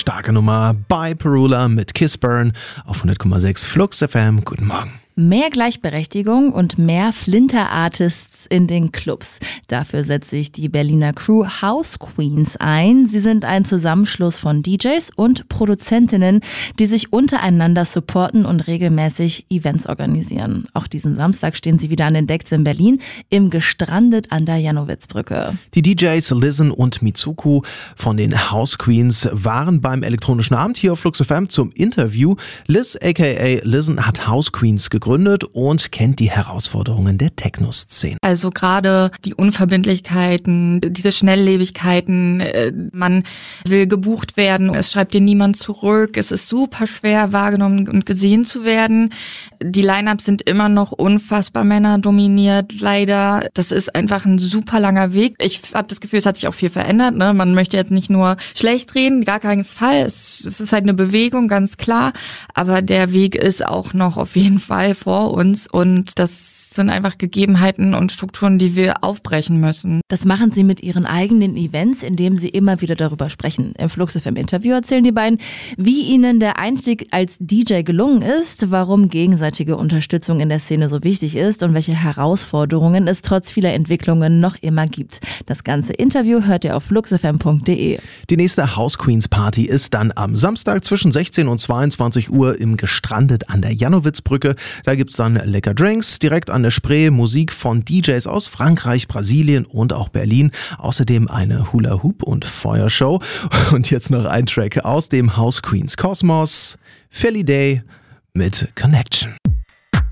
starke Nummer bei Perula mit Kiss Burn auf 100,6 Flux FM. Guten Morgen. Mehr Gleichberechtigung und mehr Flinter-Artists in den Clubs. Dafür setzt sich die Berliner Crew House Queens ein. Sie sind ein Zusammenschluss von DJs und Produzentinnen, die sich untereinander supporten und regelmäßig Events organisieren. Auch diesen Samstag stehen sie wieder an den Decks in Berlin, im Gestrandet an der Jannowitzbrücke. Die DJs Lizzen und Mitsuko von den House Queens waren beim elektronischen Abend hier auf Flux FM zum Interview. Liz aka Lizzen hat House Queens gegründet und kennt die Herausforderungen der Techno-Szene. Also gerade die Unverbindlichkeiten, diese Schnelllebigkeiten, man will gebucht werden, es schreibt dir niemand zurück, es ist super schwer wahrgenommen und gesehen zu werden. Die Line-Ups sind immer noch unfassbar männerdominiert, leider. Das ist einfach ein super langer Weg. Ich habe das Gefühl, es hat sich auch viel verändert. Ne? Man möchte jetzt nicht nur schlecht reden, gar keinen Fall. Es ist halt eine Bewegung, ganz klar. Aber der Weg ist auch noch auf jeden Fall vor uns und das sind einfach Gegebenheiten und Strukturen, die wir aufbrechen müssen. Das machen sie mit ihren eigenen Events, indem sie immer wieder darüber sprechen. Im Flux FM Interview erzählen die beiden, wie ihnen der Einstieg als DJ gelungen ist, warum gegenseitige Unterstützung in der Szene so wichtig ist und welche Herausforderungen es trotz vieler Entwicklungen noch immer gibt. Das ganze Interview hört ihr auf fluxfm.de. Die nächste House Queens Party ist dann am Samstag zwischen 16 und 22 Uhr im Gestrandet an der Jannowitzbrücke. Da gibt's dann lecker Drinks direkt an der Spree, Musik von DJs aus Frankreich, Brasilien und auch Berlin. Außerdem eine Hula-Hoop- und Feuershow. Und jetzt noch ein Track aus dem House Queens Kosmos. Philly Day mit Connection.